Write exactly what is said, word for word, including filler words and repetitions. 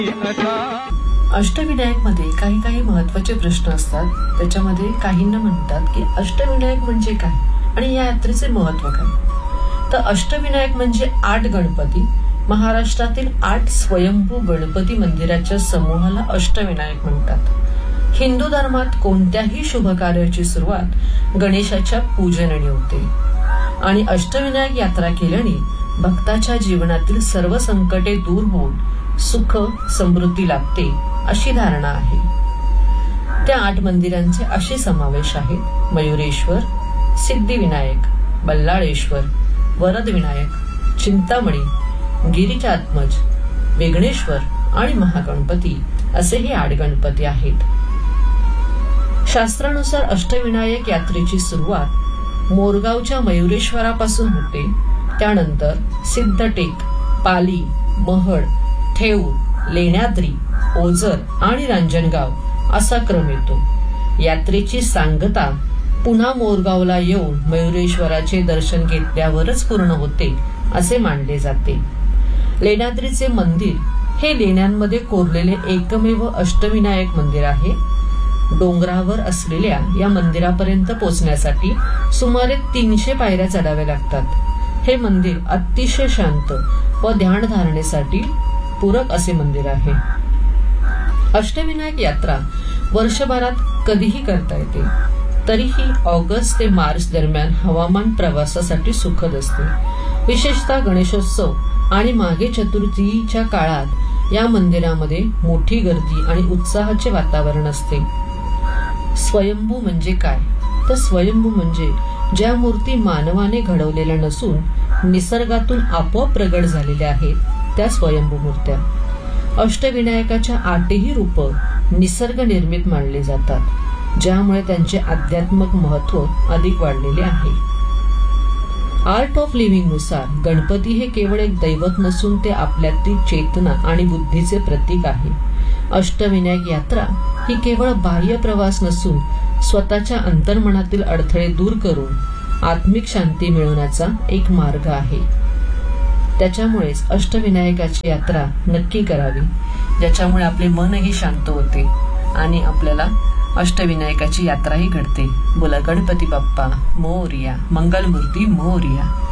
अष्टविनायक मध्ये काही काही महत्वाचे प्रश्न असतात. त्याच्यामध्ये काहींना म्हणतात की अष्टविनायक म्हणजे काय आणि या यात्रेचे महत्व काय. तर अष्टविनायक म्हणजे आठ गणपती, महाराष्ट्रातील आठ स्वयंभू गणपती मंदिराच्या समूहाला अष्टविनायक म्हणतात. हिंदू धर्मात कोणत्याही शुभ कार्याची सुरुवात गणेशाच्या पूजनाने होते आणि अष्टविनायक यात्रा केल्याने भक्ताच्या जीवनातील सर्व संकटे दूर होऊन सुख समृद्धी लाभते अशी धारणा आहे. त्या आठ मंदिरांचे असे समावेश आहेत: मयुरेश्वर, सिद्धिविनायक, बल्लाळेश्वर, वरदविनायक, चिंतामणी, गिरिजात्मज, विघ्नेश्वर आणि महागणपती असे हे आठ गणपती आहेत. शास्त्रानुसार अष्टविनायक यात्रेची सुरुवात मोरगावच्या मयुरेश्वरापासून होते. त्यानंतर सिद्धटेक, पाली, महड, ठेऊर, लेण्याद्री, ओझर आणि रांजणगाव असा क्रम येतो. यात्रेची सांगता पुन्हा मोरगावला येऊन मयुरेश्वराचे दर्शन घेतल्यावरच पूर्ण होते असे मानले जाते. लेण्याद्रीचे मंदिर हे लेण्यांमध्ये कोरलेले एकमेव अष्टविनायक मंदिर आहे. डोंगरावर असलेल्या या मंदिरापर्यंत पोहोचण्यासाठी सुमारे तीनशे पायऱ्या चढाव्या लागतात. हे मंदिर अतिशय शांत व ध्यान धारणेसाठी पूरक असे मंदिर आहे. अष्टविनायक यात्रा वर्षभरात कधीही करता येते. तरीही ऑगस्ट ते मार्च दरम्यान हवामान प्रवासासाठी सुखद असते. विशेषतः गणेशोत्सव आणि माघे चतुर्थीच्या काळात या मंदिरामध्ये मोठी गर्दी आणि उत्साहाचे वातावरण असते. स्वयंभू म्हणजे काय? तर स्वयंभू म्हणजे ज्या मूर्ती मानवाने घडवलेल्या नसून निसर्गातून आपोआप प्रगट झालेल्या आहेत त्या स्वयंभू मूर्त्या. अष्टविनायकाच्या आठही रूप निसर्ग निर्मित मानले जातात, ज्यामुळे त्यांचे आध्यात्मिक महत्व अधिक वाढलेले आहे. आर्ट ऑफ लिव्हिंग नुसार गणपती हे केवळ एक दैवत नसून ते आपल्यातील चेतना आणि बुद्धीचे प्रतीक आहे. अष्टविनायक यात्रा ही केवळ बाह्य प्रवास नसून स्वतःच्या अंतर्मनातील अडथळे दूर करून आत्मिक शांती मिळवण्याचा एक मार्ग आहे. त्याच्यामुळेच अष्टविनायकाची यात्रा नक्की करावी, ज्याच्यामुळे आपले मनही शांत होते आणि आपल्याला अष्टविनायकाची यात्राही घडते. बोला गणपती बाप्पा मोरया, मंगलमूर्ती मोरया.